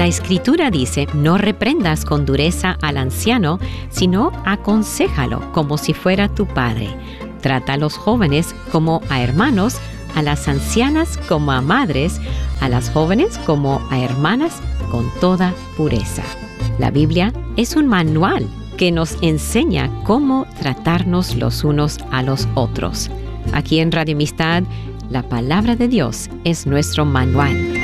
Escritura dice, no reprendas con dureza al anciano, sino aconséjalo como si fuera tu padre. Trata a los jóvenes como a hermanos, a las ancianas como a madres, a las jóvenes como a hermanas, con toda pureza. La Biblia es un manual que nos enseña cómo tratarnos los unos a los otros. Aquí en Radio Amistad, la palabra de Dios es nuestro manual.